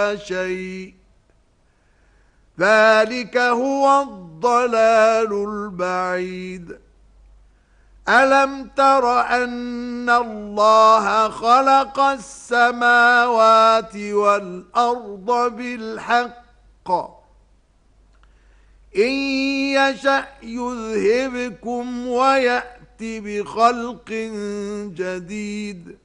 شيء ذلك هو الضلال البعيد ألم تر أن الله خلق السماوات والأرض بالحق إن يشأ يذهبكم ويأت بخلق جديد